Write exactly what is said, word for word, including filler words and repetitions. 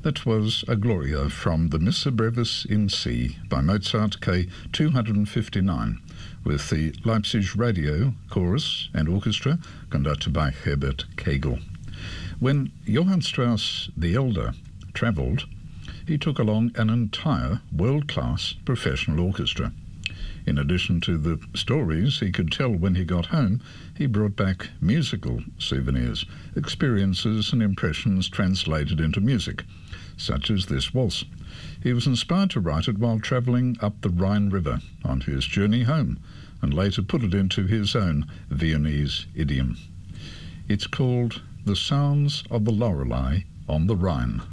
That was a Gloria from the Missa Brevis in C by Mozart K two fifty-nine, with the Leipzig Radio Chorus and Orchestra conducted by Herbert Kegel. When Johann Strauss the Elder travelled, he took along an entire world-class professional orchestra. In addition to the stories he could tell when he got home, he brought back musical souvenirs, experiences and impressions translated into music, such as this waltz. He was inspired to write it while travelling up the Rhine River on his journey home, and later put it into his own Viennese idiom. It's called The Sounds of the Lorelei on the Rhine.